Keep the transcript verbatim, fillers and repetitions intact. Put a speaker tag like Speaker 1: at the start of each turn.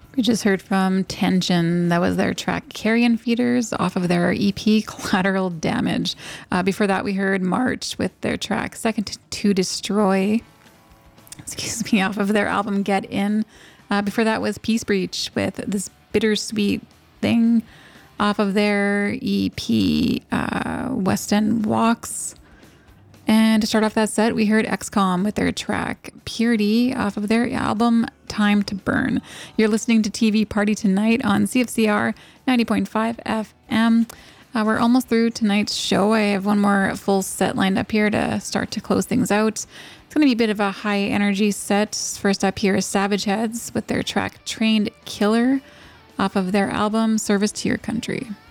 Speaker 1: We just heard from Tension. That was their track Carrion Feeders off of their E P Collateral Damage. Uh, before that, we heard March with their track Second to Destroy. Excuse me, off of their album Get In. Uh, before that was Peace Breach with This Bittersweet Thing off of their E P uh, West End Walks. And to start off that set, we heard X COM with their track Purity off of their album Time to Burn. You're listening to T V Party Tonight on C F C R ninety point five F M. Uh, we're almost through tonight's show. I have one more full set lined up here to start to close things out. It's going to be a bit of a high energy set. First up here is Savage Heads with their track Trained Killer off of their album Service to Your Country.